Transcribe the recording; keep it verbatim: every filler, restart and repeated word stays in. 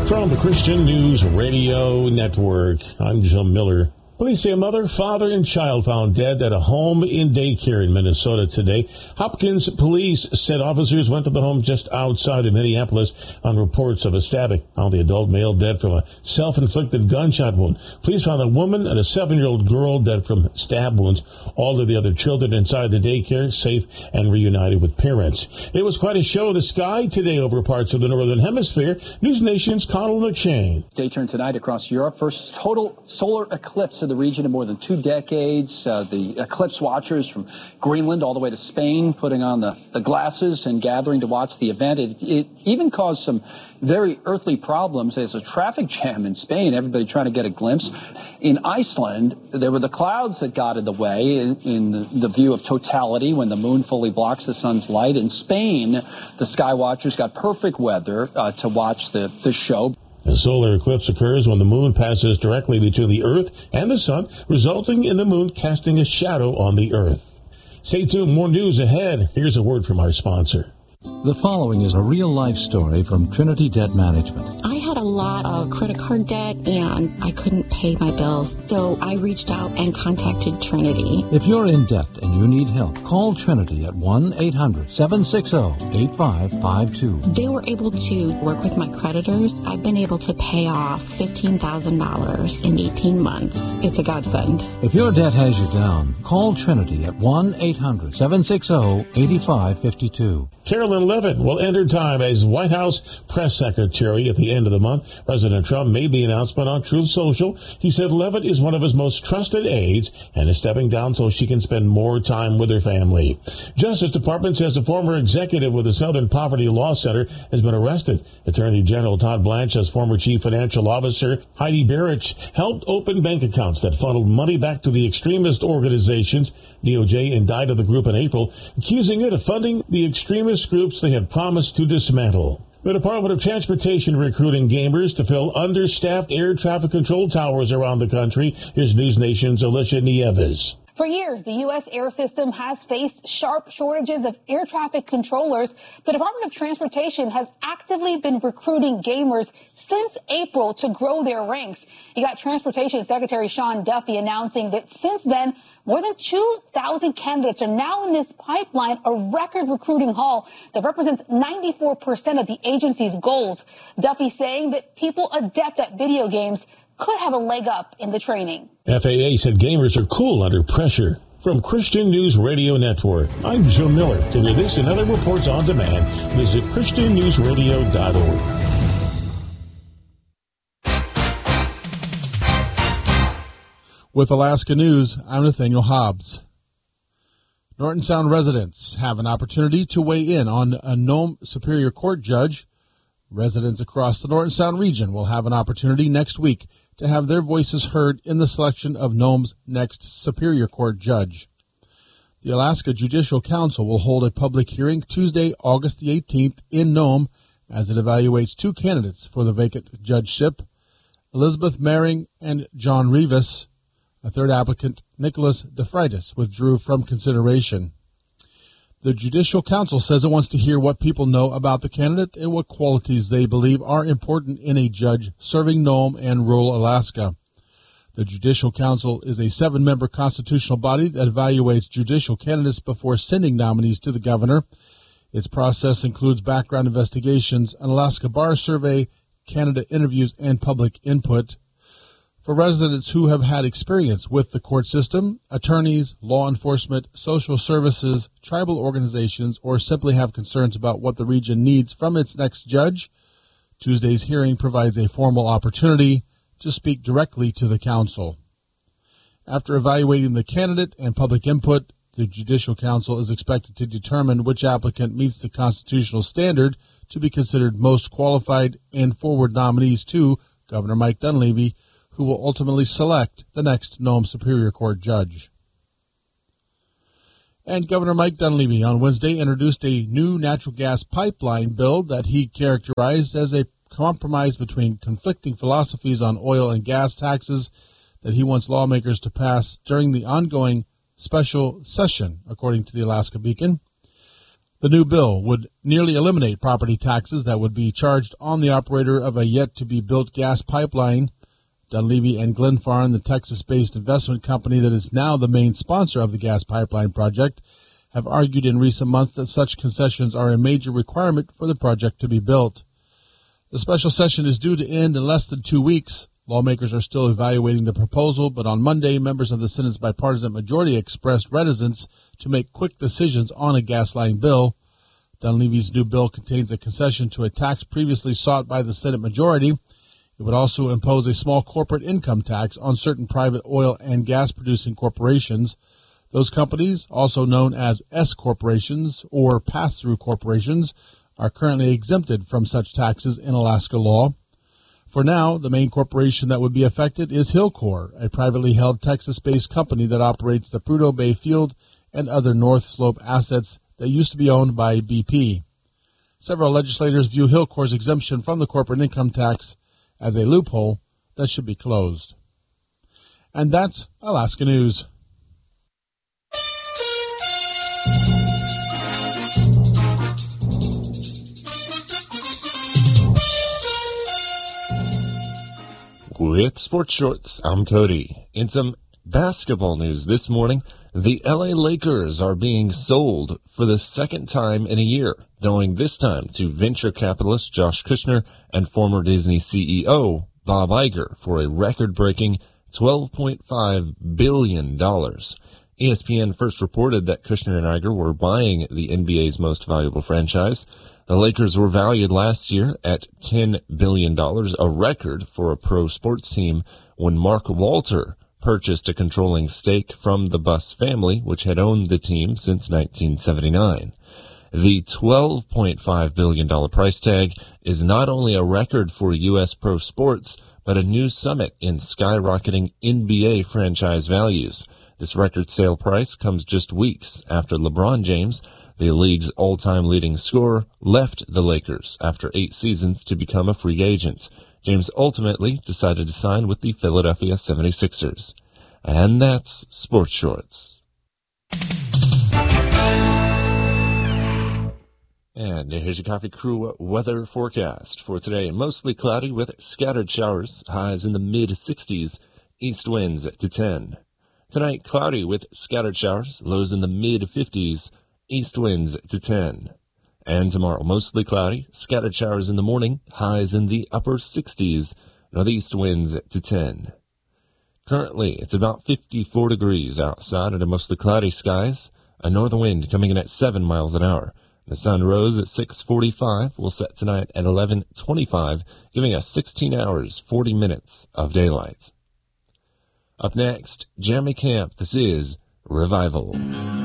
From the Christian News Radio Network, I'm Jim Miller. Police say a mother, father, and child found dead at a home in daycare in Minnesota today. Hopkins police said officers went to the home just outside of Minneapolis on reports of a stabbing. Found the adult male dead from a self-inflicted gunshot wound. Police found a woman and a seven-year-old girl dead from stab wounds. All of the other children inside the daycare safe and reunited with parents. It was quite a show of the sky today over parts of the Northern Hemisphere. News Nation's Connell McShane. Day turned tonight across Europe. First total solar eclipse of the region in more than two decades. Uh, the eclipse watchers from Greenland all the way to Spain putting on the, the glasses and gathering to watch the event. It, it even caused some very earthly problems. There's a traffic jam in Spain, everybody trying to get a glimpse. In Iceland, there were the clouds that got in the way in, in the, the view of totality when the moon fully blocks the sun's light. In Spain, the sky watchers got perfect weather uh, to watch the, the show. A solar eclipse occurs when the moon passes directly between the Earth and the sun, resulting in the moon casting a shadow on the Earth. Stay tuned, more news ahead. Here's a word from our sponsor. The following is a real-life story from Trinity Debt Management. I had a lot of credit card debt, and I couldn't pay my bills, so I reached out and contacted Trinity. If you're in debt and you need help, call Trinity at one eight hundred seven six zero eight five five two. They were able to work with my creditors. I've been able to pay off fifteen thousand dollars in eighteen months. It's a godsend. If your debt has you down, call Trinity at one eight hundred seven six zero eight five five two. Carolyn Levin will enter time as White House press secretary at the end of the month. President Trump made the announcement on Truth Social. He said Levin is one of his most trusted aides and is stepping down so she can spend more time with her family. Justice Department says a former executive with the Southern Poverty Law Center has been arrested. Attorney General Todd Blanche says former Chief Financial Officer Heidi Barrich helped open bank accounts that funneled money back to the extremist organizations. D O J indicted the group in April, accusing it of funding the extremist groups they had promised to dismantle. The Department of Transportation recruiting gamers to fill understaffed air traffic control towers around the country. Here's News Nation's Alicia Nieves. For years, the U S air system has faced sharp shortages of air traffic controllers. The Department of Transportation has actively been recruiting gamers since April to grow their ranks. You got Transportation Secretary Sean Duffy announcing that since then, more than two thousand candidates are now in this pipeline, a record recruiting haul that represents ninety-four percent of the agency's goals. Duffy saying that people adept at video games could have a leg up in the training. F A A said gamers are cool under pressure. From Christian News Radio Network, I'm Joe Miller. To hear this and other reports on demand, visit Christian News Radio dot org. With Alaska News, I'm Nathaniel Hobbs. Norton Sound residents have an opportunity to weigh in on a Nome Superior Court judge. Residents across the Norton Sound region will have an opportunity next week to have their voices heard in the selection of Nome's next Superior Court judge. The Alaska Judicial Council will hold a public hearing Tuesday, August the eighteenth in Nome as it evaluates two candidates for the vacant judgeship, Elizabeth Maring and John Rivas. A third applicant, Nicholas DeFreitas, withdrew from consideration. The Judicial Council says it wants to hear what people know about the candidate and what qualities they believe are important in a judge serving Nome and rural Alaska. The Judicial Council is a seven-member constitutional body that evaluates judicial candidates before sending nominees to the governor. Its process includes background investigations, an Alaska bar survey, candidate interviews, and public input. For residents who have had experience with the court system, attorneys, law enforcement, social services, tribal organizations, or simply have concerns about what the region needs from its next judge, Tuesday's hearing provides a formal opportunity to speak directly to the council. After evaluating the candidate and public input, the Judicial Council is expected to determine which applicant meets the constitutional standard to be considered most qualified and forward nominees to Governor Mike Dunleavy, who will ultimately select the next Nome Superior Court judge. And Governor Mike Dunleavy on Wednesday introduced a new natural gas pipeline bill that he characterized as a compromise between conflicting philosophies on oil and gas taxes that he wants lawmakers to pass during the ongoing special session, according to the Alaska Beacon. The new bill would nearly eliminate property taxes that would be charged on the operator of a yet-to-be-built gas pipeline. Dunleavy and Glenfarne, the Texas-based investment company that is now the main sponsor of the gas pipeline project, have argued in recent months that such concessions are a major requirement for the project to be built. The special session is due to end in less than two weeks. Lawmakers are still evaluating the proposal, but on Monday, members of the Senate's bipartisan majority expressed reticence to make quick decisions on a gas line bill. Dunleavy's new bill contains a concession to a tax previously sought by the Senate majority. It would also impose a small corporate income tax on certain private oil and gas-producing corporations. Those companies, also known as S corporations or pass-through corporations, are currently exempted from such taxes in Alaska law. For now, the main corporation that would be affected is Hillcor, a privately held Texas-based company that operates the Prudhoe Bay Field and other North Slope assets that used to be owned by B P. Several legislators view Hillcor's exemption from the corporate income tax as a loophole that should be closed. And that's Alaska News. With Sports Shorts, I'm Cody. In some basketball news this morning, the L A Lakers are being sold for the second time in a year, going this time to venture capitalist Josh Kushner and former Disney C E O Bob Iger for a record-breaking twelve point five billion dollars. E S P N first reported that Kushner and Iger were buying the N B A's most valuable franchise. The Lakers were valued last year at ten billion dollars, a record for a pro sports team, when Mark Walter purchased a controlling stake from the Buss family, which had owned the team since nineteen seventy-nine. The twelve point five billion dollars price tag is not only a record for U S pro sports, but a new summit in skyrocketing N B A franchise values. This record sale price comes just weeks after LeBron James, the league's all-time leading scorer, left the Lakers after eight seasons to become a free agent. James ultimately decided to sign with the Philadelphia seventy-sixers. And that's Sports Shorts. And here's your Coffee Crew weather forecast for today. Mostly cloudy with scattered showers, highs in the mid-sixties, east winds to ten. Tonight, cloudy with scattered showers, lows in the mid-fifties, east winds to ten. And tomorrow, mostly cloudy, scattered showers in the morning, highs in the upper sixties, northeast winds to ten. Currently, it's about fifty-four degrees outside under mostly cloudy skies, a northern wind coming in at seven miles an hour. The sun rose at six forty-five, will set tonight at eleven twenty-five, giving us sixteen hours, forty minutes of daylight. Up next, Jeremy Camp, this is Revival.